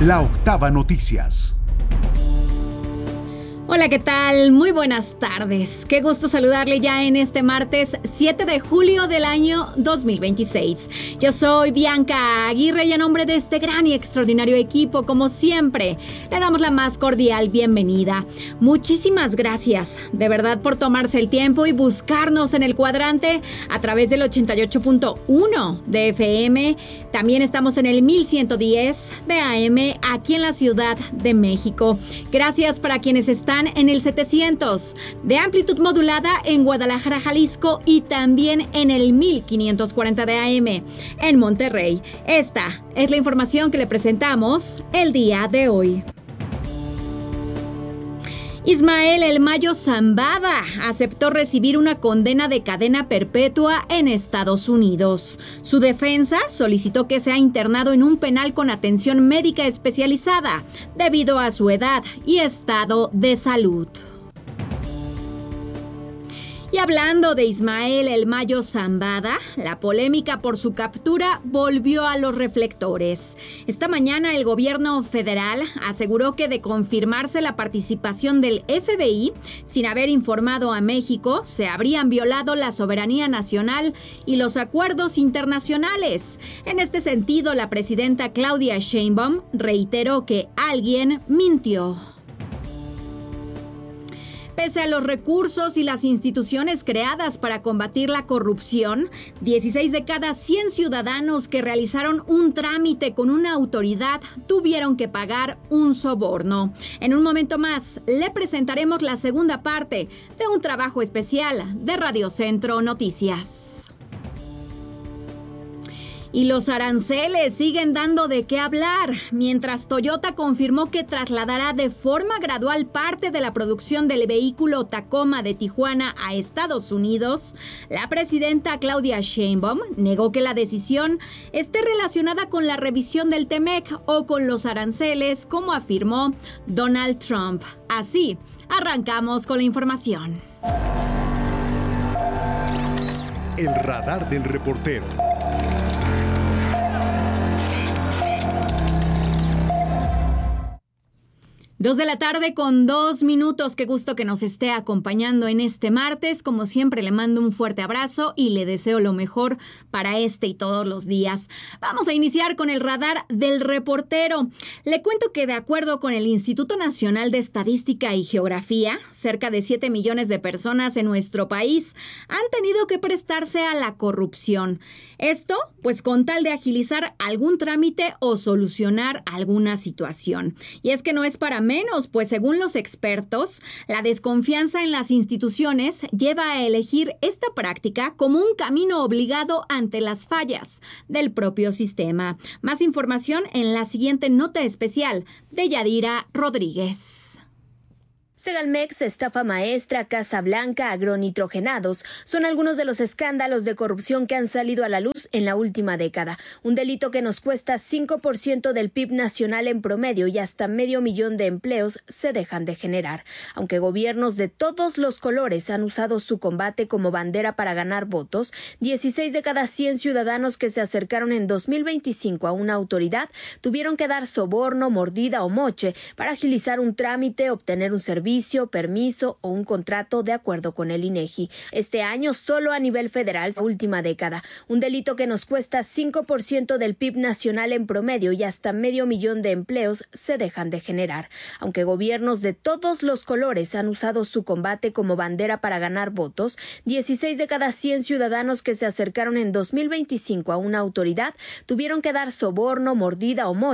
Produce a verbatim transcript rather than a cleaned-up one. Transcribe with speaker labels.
Speaker 1: La Octava Noticias.
Speaker 2: Hola, ¿qué tal? Muy buenas tardes. Qué gusto saludarle ya en este martes siete de julio del año dos mil veintiséis. Yo soy Bianca Aguirre y a nombre de este gran y extraordinario equipo, como siempre, le damos la más cordial bienvenida. Muchísimas gracias, de verdad, por tomarse el tiempo y buscarnos en el cuadrante a través del ochenta y ocho punto uno de F M. También estamos en el mil ciento diez de A M aquí en la Ciudad de México. Gracias para quienes están en el setecientos de amplitud modulada en Guadalajara, Jalisco, y también en el mil quinientos cuarenta de A M en Monterrey. Esta es la información que le presentamos el día de hoy. Ismael El Mayo Zambada aceptó recibir una condena de cadena perpetua en Estados Unidos. Su defensa solicitó que sea internado en un penal con atención médica especializada debido a su edad y estado de salud. Y hablando de Ismael El Mayo Zambada, la polémica por su captura volvió a los reflectores. Esta mañana el gobierno federal aseguró que de confirmarse la participación del F B I, sin haber informado a México, se habrían violado la soberanía nacional y los acuerdos internacionales. En este sentido, la presidenta Claudia Sheinbaum reiteró que alguien mintió. Pese a los recursos y las instituciones creadas para combatir la corrupción, dieciséis de cada cien ciudadanos que realizaron un trámite con una autoridad tuvieron que pagar un soborno. En un momento más, le presentaremos la segunda parte de un trabajo especial de Radio Centro Noticias. Y los aranceles siguen dando de qué hablar. Mientras Toyota confirmó que trasladará de forma gradual parte de la producción del vehículo Tacoma de Tijuana a Estados Unidos, la presidenta Claudia Sheinbaum negó que la decisión esté relacionada con la revisión del T-MEC o con los aranceles, como afirmó Donald Trump. Así, arrancamos con la información.
Speaker 1: El radar del reportero.
Speaker 2: Dos de la tarde con dos minutos. Qué gusto que nos esté acompañando en este martes. Como siempre, le mando un fuerte abrazo y le deseo lo mejor para este y todos los días. Vamos a iniciar con el radar del reportero. Le cuento que de acuerdo con el Instituto Nacional de Estadística y Geografía, cerca de siete millones de personas en nuestro país han tenido que prestarse a la corrupción. Esto, pues, con tal de agilizar algún trámite o solucionar alguna situación. Y es que no es para menos, pues según los expertos, la desconfianza en las instituciones lleva a elegir esta práctica como un camino obligado ante las fallas del propio sistema. Más información en la siguiente nota especial de Yadira Rodríguez.
Speaker 3: Segalmex, estafa maestra, Casa Blanca, agronitrogenados son algunos de los escándalos de corrupción que han salido a la luz en la última década. Un delito que nos cuesta cinco por ciento del P I B nacional en promedio y hasta medio millón de empleos se dejan de generar. Aunque gobiernos de todos los colores han usado su combate como bandera para ganar votos, dieciséis de cada cien ciudadanos que se acercaron en dos mil veinticinco a una autoridad tuvieron que dar soborno, mordida o moche para agilizar un trámite, obtener un servicio, permiso o un contrato de acuerdo con el INEGI. Este año, solo a nivel federal, la última década, un delito que nos cuesta cinco por ciento del P I B nacional en promedio y hasta medio millón de empleos se dejan de generar. Aunque gobiernos de todos los colores han usado su combate como bandera para ganar votos, dieciséis de cada cien ciudadanos que se acercaron en dos mil veinticinco a una autoridad tuvieron que dar soborno, mordida o moche